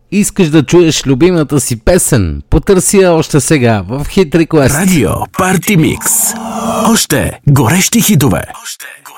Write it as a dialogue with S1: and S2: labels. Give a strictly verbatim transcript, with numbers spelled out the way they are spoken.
S1: Искаш да чуеш любимата си песен? Потърси я още сега в Hit Request.
S2: Радио Парти Микс. Още горещи хитове. Още